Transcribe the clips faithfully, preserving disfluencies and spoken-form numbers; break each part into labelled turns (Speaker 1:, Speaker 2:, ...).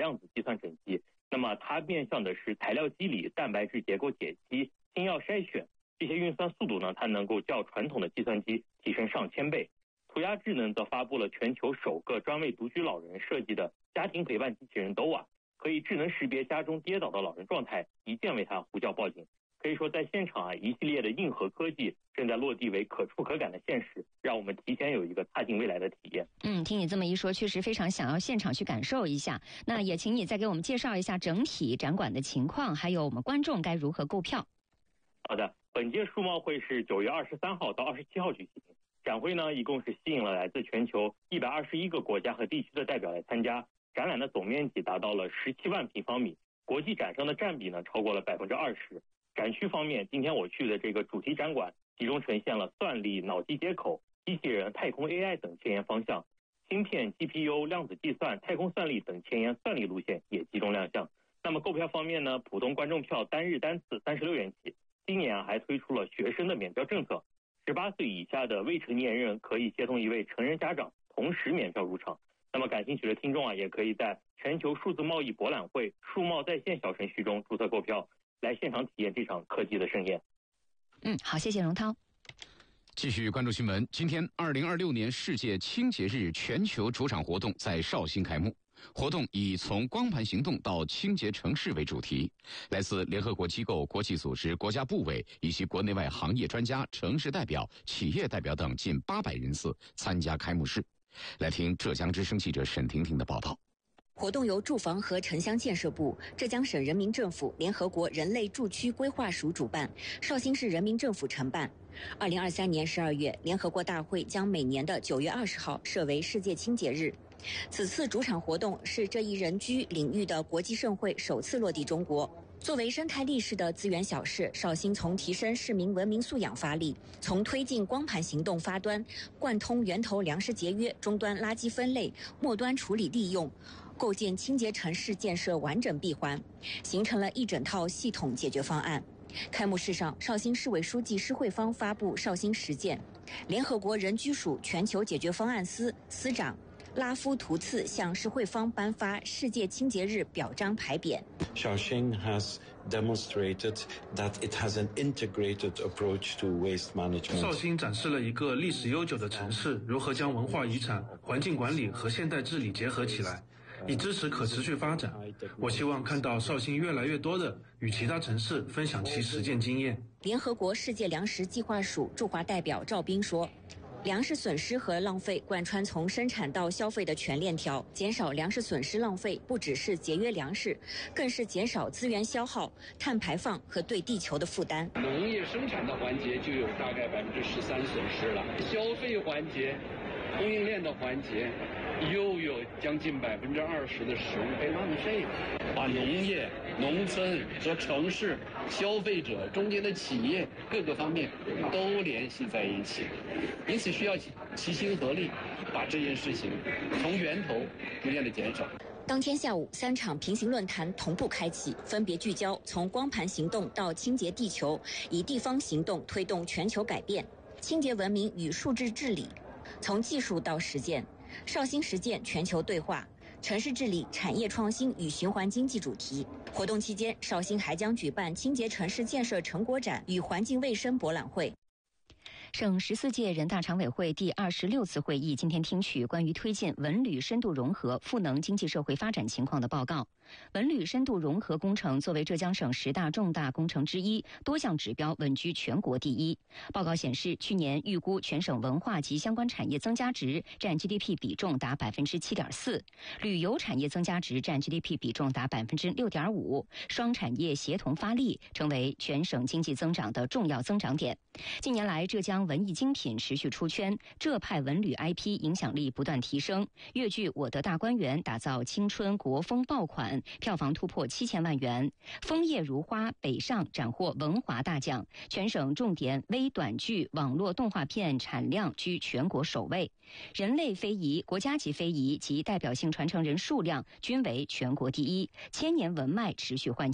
Speaker 1: 量子计算整机。那么它面向的是材料机理、蛋白质结构解析、新药筛选，这些运算速度呢，它能够较传统的计算机提升上千倍。涂鸦智能则发布了全球首个专为独居老人设计的家庭陪伴机器人 D O A， 可以智能识别家中跌倒的老人状态，一键为他呼叫报警。可以说在现场啊，一系列的硬核科技正在落地为可触可感的现实，让我们提前有一个踏进未来的体验。
Speaker 2: 嗯，听你这么一说，确实非常想要现场去感受一下。那也请你再给我们介绍一下整体展馆的情况，还有我们观众该如何购票。
Speaker 1: 好的，本届数贸会是九月二十三号到二十七号举行。展会呢，一共是吸引了来自全球一百二十一个国家和地区的代表来参加。展览的总面积达到了十七万平方米，国际展商的占比呢超过了百分之二十。展区方面，今天我去的这个主题展馆集中呈现了算力、脑机接口、机器人、太空 A I 等前沿方向，芯片、G P U、量子计算、太空算力等前沿算力路线也集中亮相。那么购票方面呢，普通观众票单日单次三十六元起，今年啊还推出了学生的免票政策。十八岁以下的未成年人可以协同一位成人家长同时免票入场。那么感兴趣的听众啊，也可以在全球数字贸易博览会数贸在线小程序中注册购票，来现场体验这场科技的盛宴。
Speaker 2: 嗯，好，谢谢荣涛。
Speaker 3: 继续关注新闻。今天二零二六年世界清洁日全球主场活动在绍兴开幕。活动以从光盘行动到清洁城市为主题，来自联合国机构、国际组织、国家部委以及国内外行业专家、城市代表、企业代表等近八百人次参加开幕式。来听浙江之声记者沈婷婷的报道。
Speaker 4: 活动由住房和城乡建设部、浙江省人民政府、联合国人类住区规划署主办，绍兴市人民政府承办。二零二三年十二月，联合国大会将每年的九月二十号设为世界清洁日。此次主场活动是这一人居领域的国际盛会首次落地中国。作为生态立市的资源小市，绍兴从提升市民文明素养发力，从推进光盘行动发端，贯通源头粮食节约，终端垃圾分类，末端处理利用，构建清洁城市建设完整闭环，形成了一整套系统解决方案。开幕式上，绍兴市委书记施慧芳发布绍兴实践，联合国人居署全球解决方案司司长拉夫图茨向施慧芳颁发世界清洁日表彰牌匾。
Speaker 5: Shaoxing has demonstrated that it has an integrated approach to waste management.
Speaker 6: 绍兴展示了一个历史悠久的城市如何将文化遗产、环境管理和现代治理结合起来，以支持可持续发展。我希望看到绍兴越来越多的与其他城市分享其实践经验。
Speaker 4: 联合国世界粮食计划署驻华代表赵斌说，粮食损失和浪费贯穿从生产到消费的全链条，减少粮食损失浪费不只是节约粮食，更是减少资源消耗、碳排放和对地球的负担。
Speaker 7: 农业生产的环节就有大概百分之十三损失了，消费环节、供应链的环节又有将近百分之二十的食物被浪费，把农业、农村和城市、消费者中间的企业各个方面都联系在一起，因此需要齐心合力，把这件事情从源头逐渐的减少。
Speaker 4: 当天下午，三场平行论坛同步开启，分别聚焦从光盘行动到清洁地球，以地方行动推动全球改变，清洁文明与数字治理，从技术到实践。绍兴实践全球对话，城市治理、产业创新与循环经济主题。活动期间，绍兴还将举办清洁城市建设成果展与环境卫生博览会。
Speaker 2: 省十四届人大常委会第二十六次会议今天听取关于推进文旅深度融合赋能经济社会发展情况的报告。文旅深度融合工程作为浙江省十大重大工程之一，多项指标稳居全国第一。报告显示，去年预估全省文化及相关产业增加值占 G D P 比重达 百分之七点四， 旅游产业增加值占 G D P 比重达 百分之六点五， 双产业协同发力成为全省经济增长的重要增长点。近年来，浙江文艺精品持续出圈，浙派文旅 I P 影响力不断提升。粤剧《我的大观园》打造青春国风爆款，票房突破七千万元。枫叶如花北上斩获文华大奖，全省重点微短剧网络动画片产量居全国首位。人类非遗、国家级非遗及代表性传承人数量均为全国第一，千年文脉持续焕新。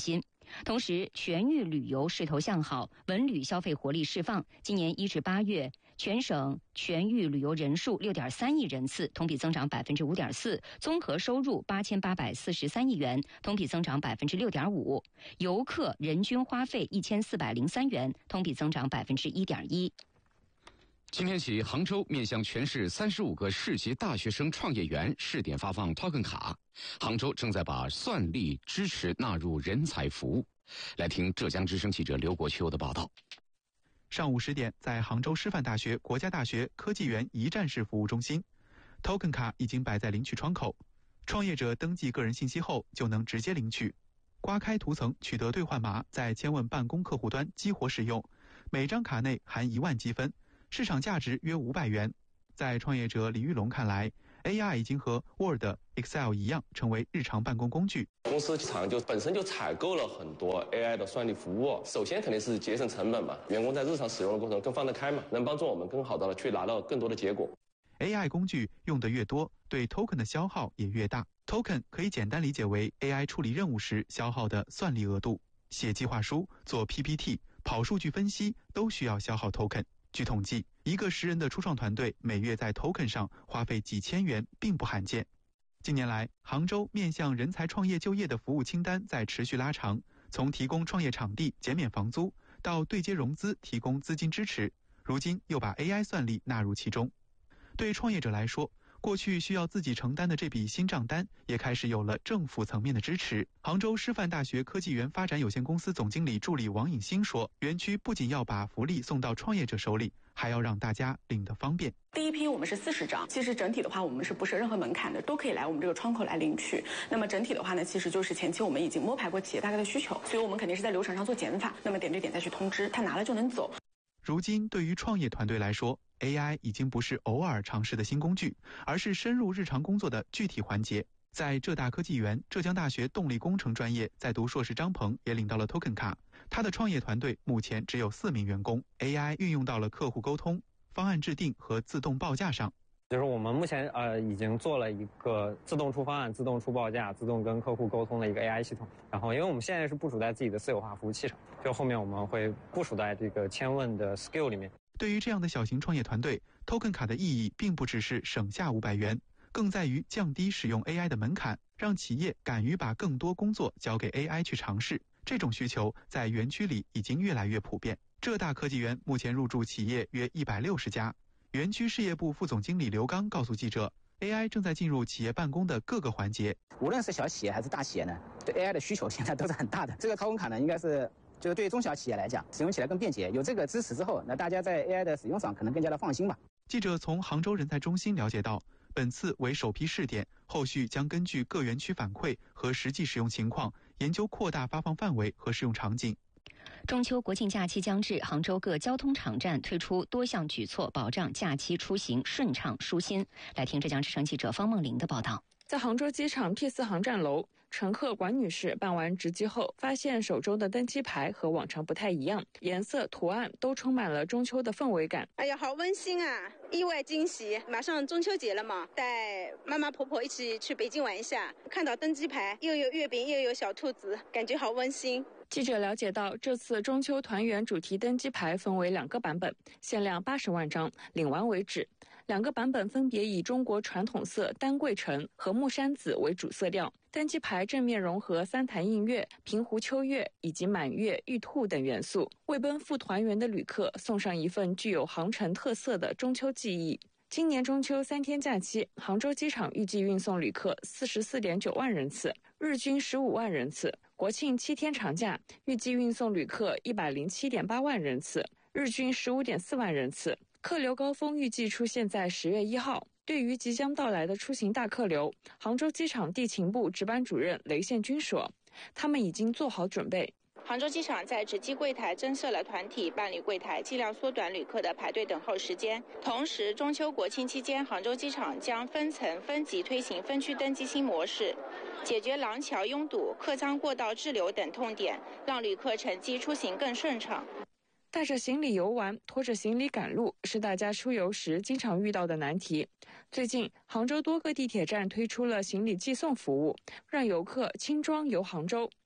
Speaker 2: 同时，全域旅游势头向好，文旅消费活力释放。今年一至八月，全省全域旅游人数六点三亿人次，同比增长百分之五点四，综合收入八千八百四十三亿元，同比增长百分之六点五，游客人均花费一千四百零三元，同比增长百分之一点一。
Speaker 3: 今天起，杭州面向全市三十五个市级大学生创业园试点发放 token 卡。杭州正在把算力支持纳入人才服务。来听浙江之声记者刘国秋的报道。
Speaker 8: 上午十点，在杭州师范大学国家大学科技园一站式服务中心 ，token 卡已经摆在领取窗口，创业者登记个人信息后就能直接领取。刮开图层取得兑换码，在千问办公客户端激活使用，每张卡内含一万积分，市场价值约五百元。在创业者李玉龙看来， A I 已经和 Word、Excel 一样，成为日常办公工具。
Speaker 9: 公司厂就本身就采购了很多 A I 的算力服务，首先肯定是节省成本嘛，员工在日常使用的过程更放得开嘛，能帮助我们更好的去拿到更多的结果。
Speaker 8: A I 工具用得越多，对 token 的消耗也越大。token 可以简单理解为 A I 处理任务时消耗的算力额度，写计划书、做 P P T、跑数据分析都需要消耗 token。据统计，一个十人的初创团队每月在 token 上花费几千元并不罕见。近年来，杭州面向人才创业就业的服务清单在持续拉长，从提供创业场地、减免房租，到对接融资、提供资金支持，如今又把 A I 算力纳入其中。对创业者来说，过去需要自己承担的这笔新账单也开始有了政府层面的支持。杭州师范大学科技园发展有限公司总经理助理王颖兴说，园区不仅要把福利送到创业者手里，还要让大家领得方便。
Speaker 10: 第一批我们是四十张，其实整体的话我们是不设任何门槛的，都可以来我们这个窗口来领取。那么整体的话呢，其实就是前期我们已经摸排过企业大概的需求，所以我们肯定是在流程上做减法，那么点对点再去通知，他拿了就能走。
Speaker 8: 如今对于创业团队来说， A I 已经不是偶尔尝试的新工具，而是深入日常工作的具体环节。在浙大科技园，浙江大学动力工程专业在读硕士张鹏也领到了 token 卡。他的创业团队目前只有四名员工 ，A I 运用到了客户沟通、方案制定和自动报价上。
Speaker 11: 就是我们目前呃已经做了一个自动出方案、自动出报价、自动跟客户沟通的一个 A I 系统。然后，因为我们现在是部署在自己的私有化服务器上，就后面我们会部署在这个千问的 skill 里面。
Speaker 8: 对于这样的小型创业团队 ，token 卡的意义并不只是省下五百元，更在于降低使用 A I 的门槛，让企业敢于把更多工作交给 A I 去尝试。这种需求在园区里已经越来越普遍。浙大科技园目前入驻企业约一百六十家。园区事业部副总经理刘刚告诉记者 ，A I 正在进入企业办公的各个环节。
Speaker 12: 无论是小企业还是大企业呢，对 A I 的需求现在都是很大的。这个token卡呢，应该是就是对于中小企业来讲，使用起来更便捷。有这个支持之后，那大家在 A I 的使用上可能更加的放心吧。
Speaker 8: 记者从杭州人才中心了解到，本次为首批试点，后续将根据各园区反馈和实际使用情况，研究扩大发放范围和使用场景。
Speaker 2: 中秋国庆假期将至，杭州各交通场站推出多项举措，保障假期出行顺畅舒心。来听浙江之声记者方梦玲的报道。
Speaker 13: 在杭州机场 T 四航站楼，乘客管女士办完值机后，发现手中的登机牌和往常不太一样，颜色、图案都充满了中秋的氛围感。
Speaker 14: 哎呀，好温馨啊！意外惊喜，马上中秋节了嘛，带妈妈婆婆一起去北京玩一下，看到登机牌，又有月饼又有小兔子，感觉好温馨。
Speaker 13: 记者了解到，这次中秋团圆主题登机牌分为两个版本，限量八十万张，领完为止。两个版本分别以中国传统色丹桂橙和木山紫为主色调。登机牌正面融合三潭印月、平湖秋月以及满月、玉兔等元素，为奔赴团圆的旅客送上一份具有杭城特色的中秋记忆。今年中秋三天假期，杭州机场预计运送旅客四十四点九万人次，日均十五万人次。国庆七天长假，预计运送旅客一百零七点八万人次，日均十五点四万人次。客流高峰预计出现在十月一号。对于即将到来的出行大客流，杭州机场地勤部值班主任雷宪军说，他们已经做好准备。
Speaker 15: 杭州机场在值机柜台增设了团体办理柜台，尽量缩短旅客的排队等候时间。同时，中秋国庆期间，杭州机场将分层分级推行分区登机新模式，解决廊桥拥堵、客舱过道滞留等痛点，让旅客乘机出行更顺畅。
Speaker 13: 带着行李游玩，拖着行李赶路，是大家出游时经常遇到的难题。最近，杭州多个地铁站推出了行李寄送服务，让游客轻装游杭州。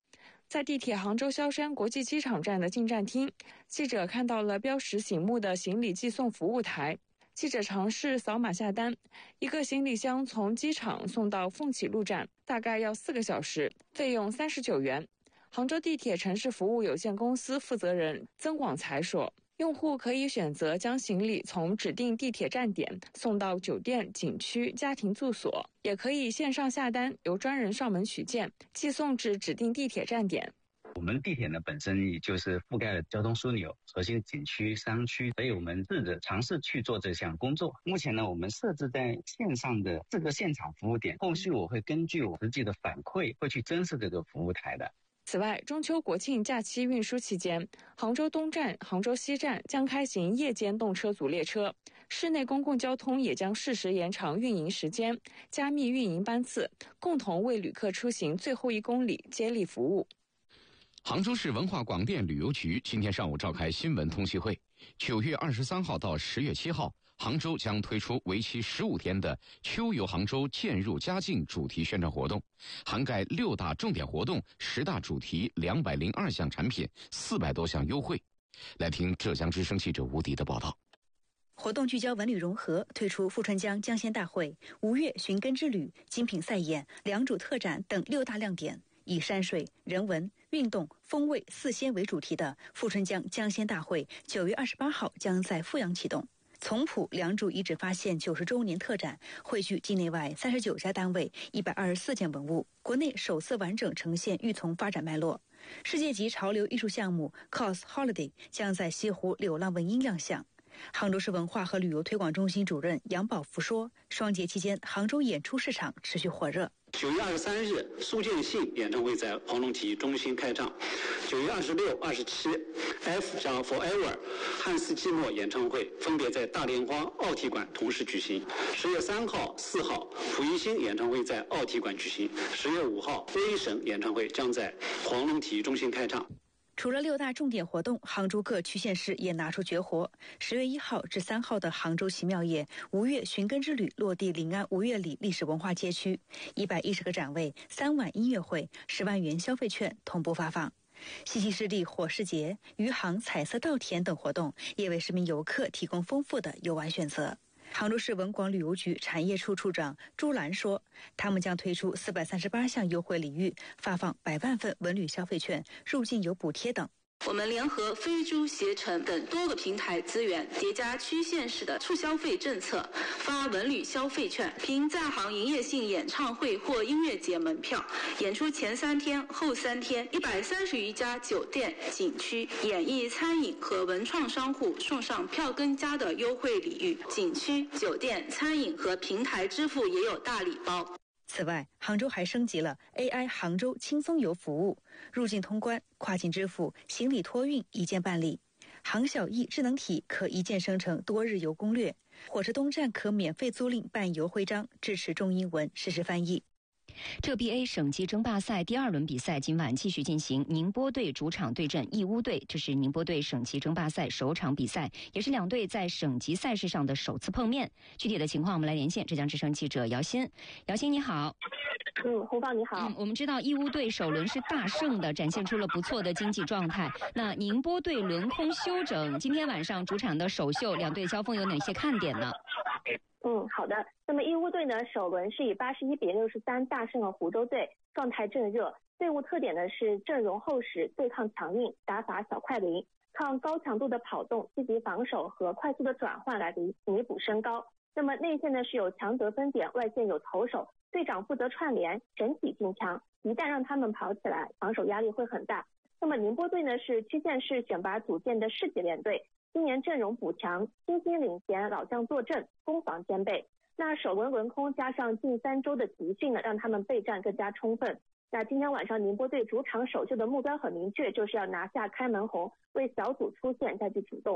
Speaker 13: 在地铁杭州萧山国际机场站的进站厅，记者看到了标识醒目的行李寄送服务台。记者尝试扫码下单，一个行李箱从机场送到凤起路站，大概要四个小时，费用三十九元。杭州地铁城市服务有限公司负责人曾广才说，用户可以选择将行李从指定地铁站点送到酒店、景区、家庭住所，也可以线上下单，由专人上门取件，寄送至指定地铁站点。
Speaker 16: 我们地铁呢本身也就是覆盖了交通枢纽、核心景区、商区，所以我们试着尝试去做这项工作。目前呢，我们设置在线上的四个现场服务点，后续我会根据我实际的反馈，会去增设这个服务台的。
Speaker 13: 此外，中秋国庆假期运输期间，杭州东站、杭州西站将开行夜间动车组列车，市内公共交通也将适时延长运营时间，加密运营班次，共同为旅客出行最后一公里接力服务。
Speaker 3: 杭州市文化广电旅游局今天上午召开新闻通气会，九月二十三号到十月七号，杭州将推出为期十五天的秋游杭州渐入佳境主题宣传活动，涵盖六大重点活动、十大主题、两百零二项产品、四百多项优惠。来听浙江之声记者吴迪的报道。
Speaker 17: 活动聚焦文旅融合，推出富春江江仙大会、吴越寻根之旅、精品赛演、良渚特展等六大亮点，以山水、人文、运动、风味四仙为主题的富春江江仙大会，九月二十八号将在富阳启动。从朴良渚遗址发现九十周年特展汇聚境内外三十九家单位、一百二十四件文物，国内首次完整呈现玉琮发展脉络。世界级潮流艺术项目 C O S Holiday 将在西湖柳浪闻莺亮相。杭州市文化和旅游推广中心主任杨宝福说，双节期间杭州演出市场持续火热。
Speaker 18: 九月二十三日，苏建信演唱会在黄龙体育中心开唱。九月二十六、二十七 ，F 加 Forever 汉斯季默演唱会分别在大莲花奥体馆同时举行。十月三号、四号，蒲熠星演唱会在奥体馆举行。十月五号，威神演唱会将在黄龙体育中心开唱。
Speaker 17: 除了六大重点活动，杭州各区县市也拿出绝活。十月一号至三号的杭州奇妙夜吴越寻根之旅落地临安吴越里历史文化街区，一百一十个展位、三晚音乐会、十万元消费券同步发放。西溪湿地火狮节、余杭彩色稻田等活动也为市民游客提供丰富的游玩选择。杭州市文广旅游局产业处处长朱兰说，他们将推出四百三十八项优惠礼遇，发放百万份文旅消费券、入境游补贴等。
Speaker 19: 我们联合飞猪、携程等多个平台资源，叠加区县市的促消费政策，发文旅消费券，凭在杭营业性演唱会或音乐节门票，演出前三天、后三天，一百三十余家酒店、景区、演艺、餐饮和文创商户送上票更加的优惠礼遇，景区、酒店、餐饮和平台支付也有大礼包。
Speaker 17: 此外，杭州还升级了 A I 杭州轻松游服务，入境通关、跨境支付、行李托运一键办理。杭小易智能体可一键生成多日游攻略，火车东站可免费租赁办游徽章，支持中英文实时翻译。
Speaker 2: 浙 B A 省级争霸赛第二轮比赛今晚继续进行，宁波队主场对阵义乌队，这是宁波队省级争霸赛首场比赛，也是两队在省级赛事上的首次碰面。具体的情况我们来连线浙江之声记者姚鑫。姚鑫你好。
Speaker 20: 嗯，洪芳你好。
Speaker 2: 嗯，我们知道义乌队首轮是大胜的，展现出了不错的经济状态。那宁波队轮空休整，今天晚上主场的首秀，两队交锋有哪些看点呢？
Speaker 20: 嗯，好的。那么义乌队呢，首轮是以八十一比六十三大胜了湖州队，状态正热。队伍特点呢是阵容厚实、对抗强硬、打法小快灵，靠高强度的跑动、积极防守和快速的转换来弥弥补身高。那么内线呢是有强得分点，外线有投手，队长负责串联，整体劲强。一旦让他们跑起来，防守压力会很大。那么宁波队呢是区县市选拔组建的市级联队，今年阵容补强，新星领衔，老将坐镇，攻防兼备。那首轮轮空加上近三周的集训呢，让他们备战更加充分。那今天晚上宁波队主场首秀的目标很明确，就是要拿下开门红，为小组出线再去主动。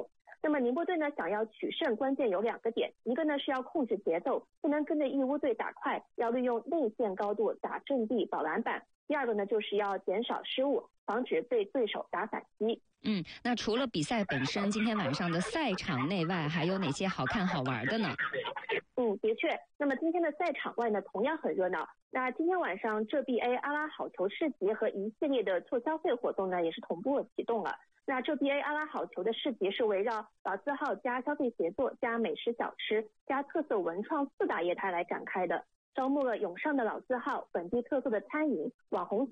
Speaker 20: 那么宁波队呢想要取胜，关键有两个点，一个呢是要控制节奏，不能跟着义乌队打快，要利用内线高度打阵地保篮板。第二个呢就是要减少失误，防止被对手打反击。
Speaker 2: 嗯，那除了比赛本身，今天晚上的赛场内外还有哪些好看好玩的呢？
Speaker 20: 嗯，的确。那么今天的赛场外呢，同样很热闹。那今天晚上浙 B A 阿拉好球市集和一系列的促消费活动呢，也是同步启动了。那浙 B A 阿拉好球的市集是围绕老字号加消费协作加美食小吃加特色文创四大业态来展开的，招募了涌上的老字号、本地特色的餐饮、网红